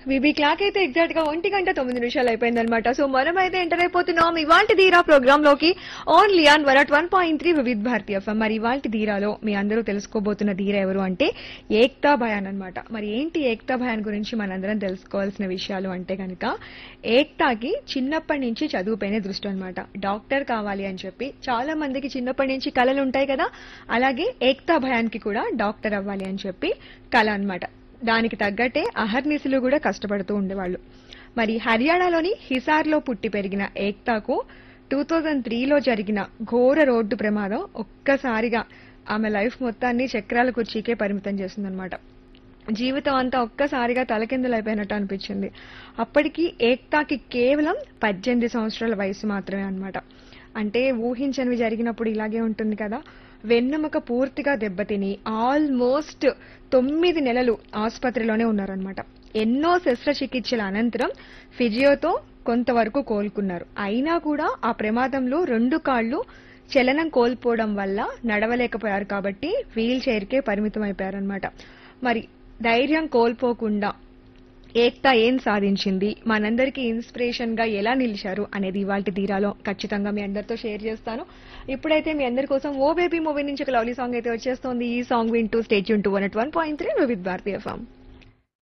BB clock అయితే exact గా 1:09 అయిపోయిందనమాట. సో మనమైతే ఎంటర్ అయిపోతున్నాం ఇవాల్టి ధీరా ప్రోగ్రామ్ లోకి only on 101.3 Vividh Bharati FM. మరి ఇవాల్టి ధీరాలో మీ అందరూ తెలుసుకోబోతున్న ధీర ఎవరు అంటే ఏక్తా భయాన్ అన్నమాట. మరి ఏంటి ఏక్తా భయాన్ గురించి మనందరం తెలుసుకోవాల్సిన విషయాలు అంటే కనుక ఏక్తాకి చిన్నప్పటి నుంచి చదువుపైనే దృష్టి అన్నమాట. డాక్టర్ కావాలి అని చెప్పి చాలా మందికి చిన్నప్పటి నుంచి కలలు ఉంటాయి కదా, అలాగే ఏక్తా భయాన్ కి కూడా డాక్టర్ అవ్వాలి అని చెప్పి కల అన్నమాట. దానికి తగ్గట్టే అహర్నిశలు కూడా కష్టపడుతూ ఉండేవాళ్ళు. మరి హర్యానాలోని హిసార్లో పుట్టి పెరిగిన ఏక్తాకు 2003లో జరిగిన ఘోర రోడ్డు ప్రమాదం ఒక్కసారిగా ఆమె లైఫ్ మొత్తాన్ని చక్రాల కుర్చీకే పరిమితం చేసిందనమాట. జీవితం అంతా ఒక్కసారిగా తలకిందులైపోయినట్టు అనిపించింది. అప్పటికి ఏక్తాకి కేవలం 18 సంవత్సరాల వయసు మాత్రమే అన్నమాట. అంటే ఊహించనివి జరిగినప్పుడు ఇలాగే ఉంటుంది కదా. వెన్నెముక పూర్తిగా దెబ్బతిని ఆల్మోస్ట్ 9 నెలలు ఆసుపత్రిలోనే ఉన్నారనమాట. ఎన్నో శస్త్రచికిత్సల అనంతరం ఫిజియోతో కొంతవరకు కోలుకున్నారు. అయినా కూడా ఆ ప్రమాదంలో 2 కాళ్లు చలనం కోల్పోవడం వల్ల నడవలేకపోయారు కాబట్టి వీల్ చైర్ కే పరిమితం అయిపోయారనమాట. మరి ధైర్యం కోల్పోకుండా ఏక్తా ఏం సాధించింది, మనందరికీ ఇన్స్పిరేషన్ గా ఎలా నిలిచారు అనేది ఇవాల్టి ధీరాలో ఖచ్చితంగా మీ అందరితో షేర్ చేస్తాను. ఇప్పుడైతే మీ అందరి కోసం ఓ బేబీ మూవీ నుంచి ఒక లవ్లీ సాంగ్ అయితే వచ్చేస్తోంది. ఈ సాంగ్ వింటూ stay tune to 101.3 Vividh Bharati FM.